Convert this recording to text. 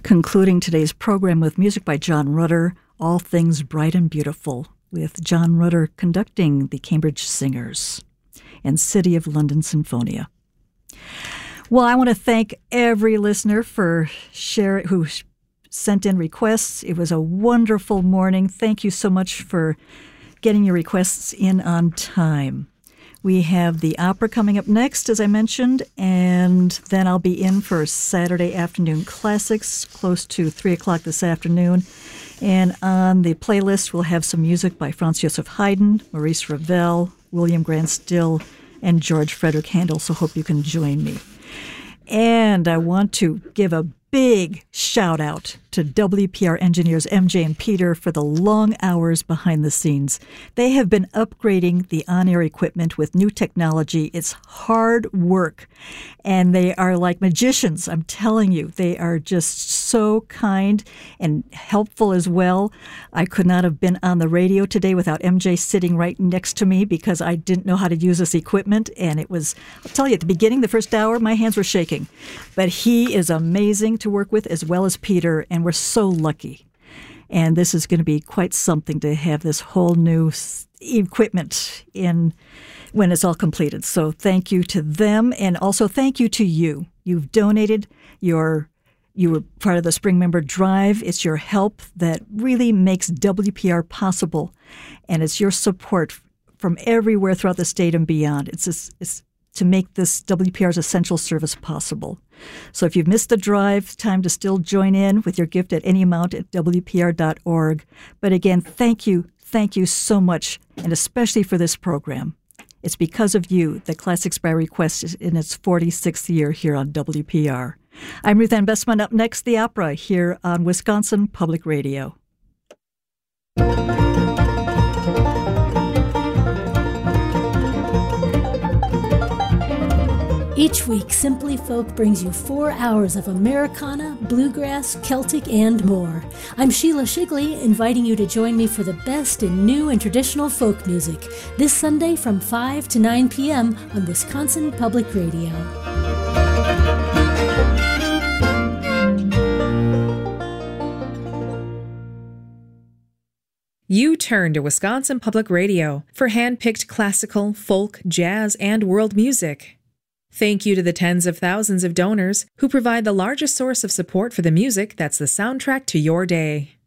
Concluding today's program with music by John Rutter, All Things Bright and Beautiful, with John Rutter conducting the Cambridge Singers and City of London Sinfonia. Well, I want to thank every listener for who sent in requests. It was a wonderful morning. Thank you so much for getting your requests in on time. We have the opera coming up next, as I mentioned, and then I'll be in for Saturday afternoon classics close to 3 o'clock this afternoon. And on the playlist, we'll have some music by Franz Joseph Haydn, Maurice Ravel, William Grant Still, and George Frederick Handel, so hope you can join me. And I want to give a big shout out to WPR engineers MJ and Peter for the long hours behind the scenes. They have been upgrading the on-air equipment with new technology. It's hard work, and they are like magicians. I'm telling you, they are just so kind and helpful as well. I could not have been on the radio today without MJ sitting right next to me because I didn't know how to use this equipment, and it was, I'll tell you, at the beginning, the first hour, my hands were shaking. But he is amazing to work with, as well as Peter, and we're so lucky. And this is going to be quite something to have this whole new equipment in when it's all completed. So thank you to them, and also thank you to you. You've donated you were part of the Spring Member Drive. It's your help that really makes WPR possible, and it's your support from everywhere throughout the state and beyond. It's to make this WPR's essential service possible. So if you've missed the drive, time to still join in with your gift at any amount at WPR.org. But again, thank you so much, and especially for this program. It's because of you that Classics by Request is in its 46th year here on WPR. I'm Ruth Ann Bessman. Up next, the opera here on Wisconsin Public Radio. Each week, Simply Folk brings you 4 hours of Americana, bluegrass, Celtic, and more. I'm Sheila Shigley, inviting you to join me for the best in new and traditional folk music this Sunday from 5 to 9 p.m. on Wisconsin Public Radio. You turn to Wisconsin Public Radio for hand-picked classical, folk, jazz, and world music. Thank you to the tens of thousands of donors who provide the largest source of support for the music that's the soundtrack to your day.